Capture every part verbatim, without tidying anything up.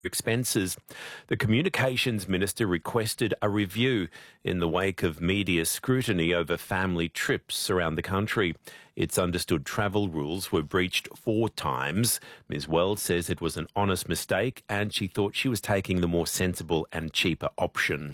expenses. The Communications Minister requested a review in the wake of media scrutiny over family trips around the country. It's understood travel rules were breached four times. Ms Wells says it was an honest mistake and she thought she was taking the more sensible and cheaper option.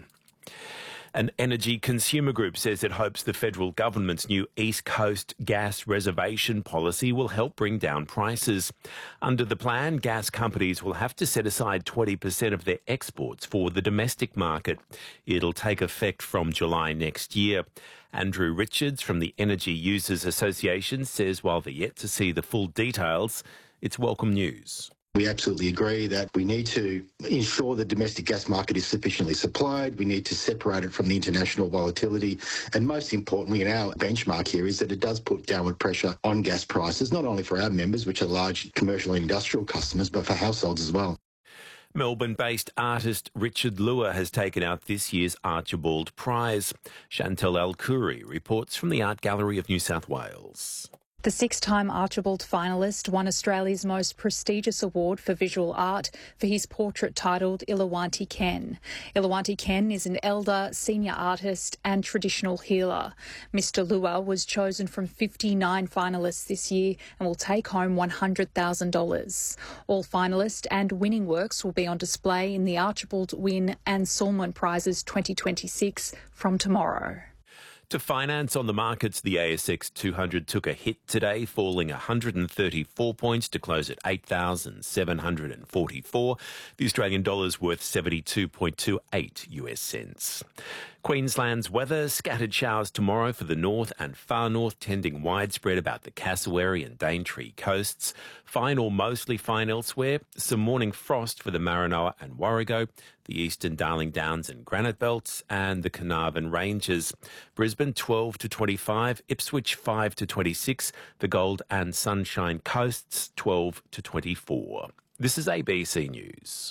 An energy consumer group says it hopes the federal government's new East Coast gas reservation policy will help bring down prices. Under the plan, gas companies will have to set aside twenty percent of their exports for the domestic market. It'll take effect from July next year. Andrew Richards from the Energy Users Association says while they're yet to see the full details, it's welcome news. We absolutely agree that we need to ensure the domestic gas market is sufficiently supplied. We need to separate it from the international volatility. And most importantly, in our benchmark here is that it does put downward pressure on gas prices, not only for our members, which are large commercial and industrial customers, but for households as well. Melbourne-based artist Richard Lua has taken out this year's Archibald Prize. Chantal Al-Khoury reports from the Art Gallery of New South Wales. The six-time Archibald finalist won Australia's most prestigious award for visual art for his portrait titled Ilawanti Ken. Ilawanti Ken is an elder, senior artist and traditional healer. Mister Lua was chosen from fifty-nine finalists this year and will take home one hundred thousand dollars. All finalist and winning works will be on display in the Archibald Wynne and Sulman Prizes twenty twenty-six from tomorrow. To finance on the markets, the A S X two hundred took a hit today, falling one hundred thirty-four points to close at eight thousand seven hundred forty-four. The Australian dollar's worth seventy-two point two eight U S cents. Queensland's weather, scattered showers tomorrow for the north and far north, tending widespread about the Cassowary and Daintree coasts. Fine or mostly fine elsewhere. Some morning frost for the Maranoa and Warrego, the eastern Darling Downs and Granite Belts, and the Carnarvon Ranges. Brisbane twelve to twenty-five, Ipswich five to twenty-six, the Gold and Sunshine Coasts twelve to twenty-four. This is A B C News.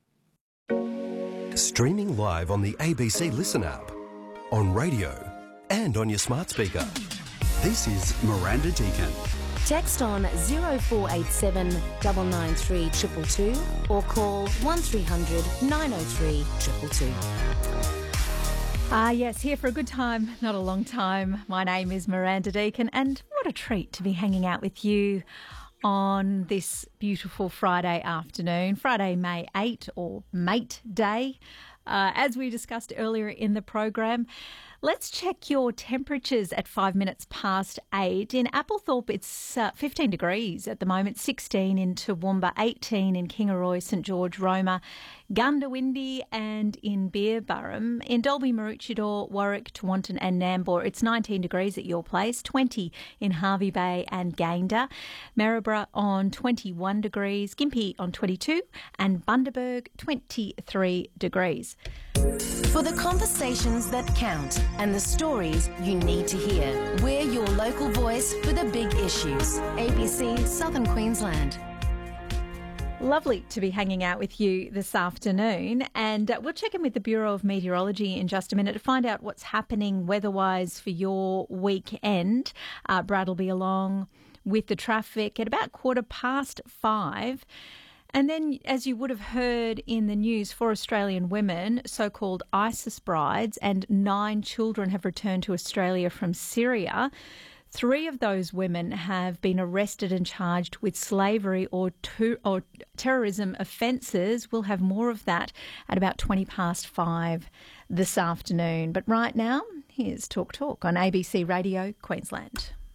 Streaming live on the A B C Listen app, on radio and on your smart speaker. This is Miranda Deacon. Text on zero four eight seven nine nine three two two two or call one three hundred nine oh three two two two. Ah, yes, here for a good time, not a long time. My name is Miranda Deacon, and what a treat to be hanging out with you on this beautiful Friday afternoon, Friday, May eighth, or Mate Day. Uh, as we discussed earlier in the program, let's check your temperatures at five minutes past eight. In Applethorpe, it's uh, fifteen degrees at the moment, sixteen in Toowoomba, eighteen in Kingaroy, St George, Roma, Gundawindi and in Beerburrum. In Dalby, Maroochydore, Warwick, Tewantin and Nambour, it's nineteen degrees at your place, twenty in Hervey Bay and Gayndah. Maryborough on twenty-one degrees, Gympie on twenty-two and Bundaberg twenty-three degrees. For the conversations that count and the stories you need to hear, we're your local voice for the big issues. A B C Southern Queensland. Lovely to be hanging out with you this afternoon, and uh, we'll check in with the Bureau of Meteorology in just a minute to find out what's happening weather-wise for your weekend. Uh, Brad will be along with the traffic at about quarter past five. And then, as you would have heard in the news, four Australian women, so-called ISIS brides, and nine children have returned to Australia from Syria. Three of those women have been arrested and charged with slavery or, to, or terrorism offences. We'll have more of that at about twenty past five this afternoon. But right now, here's Talk Talk on A B C Radio Queensland.